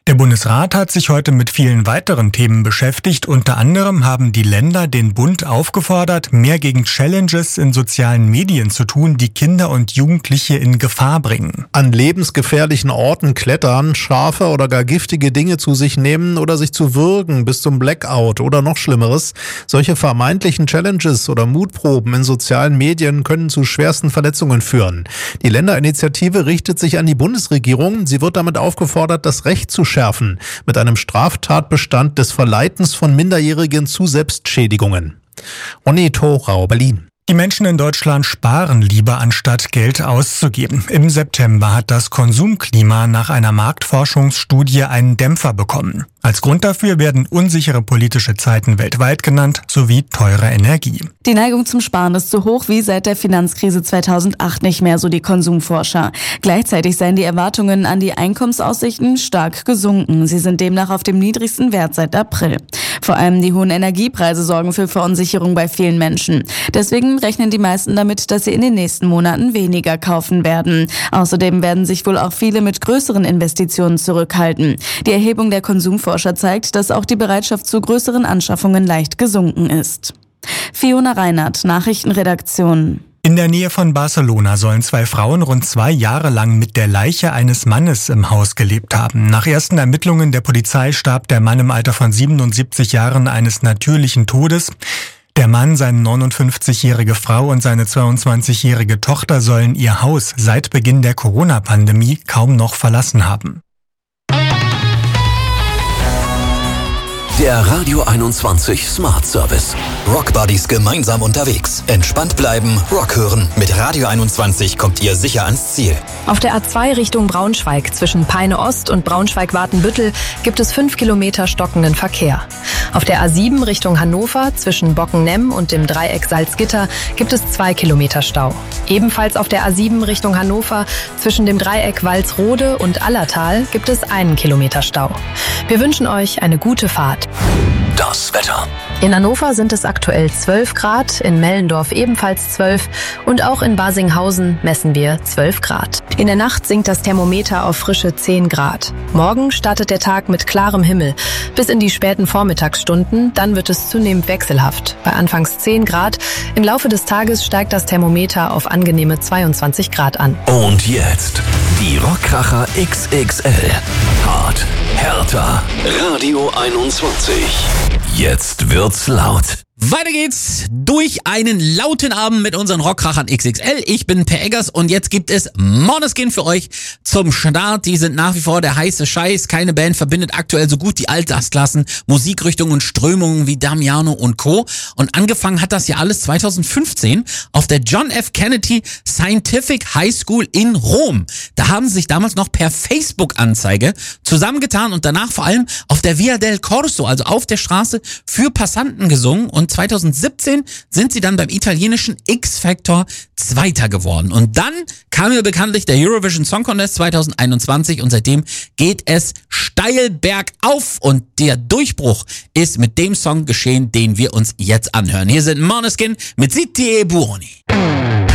Der Bundesrat hat sich heute mit vielen weiteren Themen beschäftigt. Unter anderem haben die Länder den Bund aufgefordert, mehr gegen Challenges in sozialen Medien zu tun, die Kinder und Jugendliche in Gefahr bringen. An lebensgefährlichen Orten klettern, scharfe oder gar giftige Dinge zu sich nehmen oder sich zu würgen bis zum Blackout oder noch Schlimmeres. Solche vermeintlichen Challenges oder Mutproben in sozialen Medien können zu schwersten Verletzungen führen. Die Länderinitiative richtet sich an die Bundesregierung. Sie wird damit aufgefordert, das Recht zu schärfen mit einem Straftatbestand des Verleitens von Minderjährigen zu Selbstschädigungen. Ronny Thorau, Berlin. Die Menschen in Deutschland sparen lieber, anstatt Geld auszugeben. Im September hat das Konsumklima nach einer Marktforschungsstudie einen Dämpfer bekommen. Als Grund dafür werden unsichere politische Zeiten weltweit genannt, sowie teure Energie. Die Neigung zum Sparen ist so hoch wie seit der Finanzkrise 2008 nicht mehr, so die Konsumforscher. Gleichzeitig seien die Erwartungen an die Einkommensaussichten stark gesunken. Sie sind demnach auf dem niedrigsten Wert seit April. Vor allem die hohen Energiepreise sorgen für Verunsicherung bei vielen Menschen. Deswegen rechnen die meisten damit, dass sie in den nächsten Monaten weniger kaufen werden. Außerdem werden sich wohl auch viele mit größeren Investitionen zurückhalten. Die Erhebung der Konsumforscher zeigt, dass auch die Bereitschaft zu größeren Anschaffungen leicht gesunken ist. Fiona Reinhardt, Nachrichtenredaktion. In der Nähe von Barcelona sollen 2 Frauen rund 2 Jahre lang mit der Leiche eines Mannes im Haus gelebt haben. Nach ersten Ermittlungen der Polizei starb der Mann im Alter von 77 Jahren eines natürlichen Todes. Der Mann, seine 59-jährige Frau und seine 22-jährige Tochter sollen ihr Haus seit Beginn der Corona-Pandemie kaum noch verlassen haben. Der Radio 21 Smart Service. Rock Buddies gemeinsam unterwegs. Entspannt bleiben, Rock hören. Mit Radio 21 kommt ihr sicher ans Ziel. Auf der A2 Richtung Braunschweig zwischen Peine Ost und Braunschweig-Watenbüttel gibt es 5 Kilometer stockenden Verkehr. Auf der A7 Richtung Hannover zwischen Bockennemm und dem Dreieck Salzgitter gibt es 2 Kilometer Stau. Ebenfalls auf der A7 Richtung Hannover zwischen dem Dreieck Walsrode und Allertal gibt es 1 Kilometer Stau. Wir wünschen euch eine gute Fahrt. Das Wetter. In Hannover sind es aktuell 12 Grad, in Mellendorf ebenfalls 12 und auch in Basinghausen messen wir 12 Grad. In der Nacht sinkt das Thermometer auf frische 10 Grad. Morgen startet der Tag mit klarem Himmel. Bis in die späten Vormittagsstunden, dann wird es zunehmend wechselhaft. Bei anfangs 10 Grad, im Laufe des Tages steigt das Thermometer auf angenehme 22 Grad an. Und jetzt die Rockkracher XXL. Hart, härter, Radio 21. Jetzt wird's laut. Weiter geht's durch einen lauten Abend mit unseren Rockkrachern XXL. Ich bin Per Eggers und jetzt gibt es Måneskin für euch zum Start. Die sind nach wie vor der heiße Scheiß. Keine Band verbindet aktuell so gut die Altersklassen, Musikrichtungen und Strömungen wie Damiano und Co. Und angefangen hat das ja alles 2015 auf der John F. Kennedy Scientific High School in Rom. Da haben sie sich damals noch per Facebook-Anzeige zusammengetan und danach vor allem auf der Via del Corso, also auf der Straße, für Passanten gesungen. Und 2017 sind sie dann beim italienischen X-Factor Zweiter geworden. Und dann kam ja bekanntlich der Eurovision Song Contest 2021 und seitdem geht es steil bergauf. Und der Durchbruch ist mit dem Song geschehen, den wir uns jetzt anhören. Hier sind Måneskin mit Zitti e Buoni.